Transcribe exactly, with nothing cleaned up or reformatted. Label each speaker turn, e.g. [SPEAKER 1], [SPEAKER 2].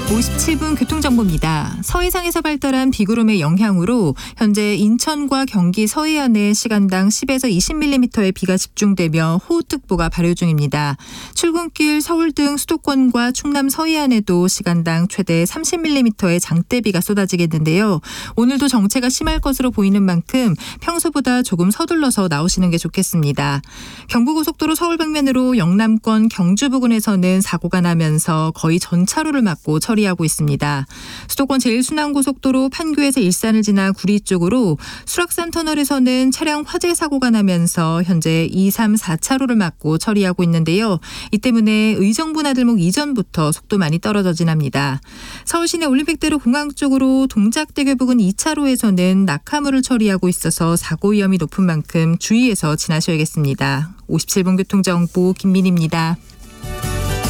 [SPEAKER 1] 오십칠 분 교통정보입니다. 서해상에서 발달한 비구름의 영향으로 현재 인천과 경기 서해안에 시간당 십에서 이십 밀리미터의 비가 집중되며 호우특보가 발효 중입니다. 출근길 서울 등 수도권과 충남 서해안에도 시간당 최대 삼십 밀리미터의 장대비가 쏟아지겠는데요. 오늘도 정체가 심할 것으로 보이는 만큼 평소보다 조금 서둘러서 나오시는 게 좋겠습니다. 경부고속도로 서울 방면으로 영남권 경주 부근에서는 사고가 나면서 거의 전 차로를 막고 처리하고 있습니다. 수도권 제일순환고속도로 판교에서 일산을 지나 구리 쪽으로 수락산 터널에서는 차량 화재 사고가 나면서 현재 이, 삼, 사 차로를 막고 처리하고 있는데요. 이 때문에 의정부 나들목 이전부터 속도 많이 떨어져 지납니다. 서울시내 올림픽대로 공항 쪽으로 동작대교 부근 이 차로에서는 낙하물을 처리하고 있어서 사고 위험이 높은 만큼 주의해서 지나셔야겠습니다. 오십칠 분 교통정보 김민희입니다.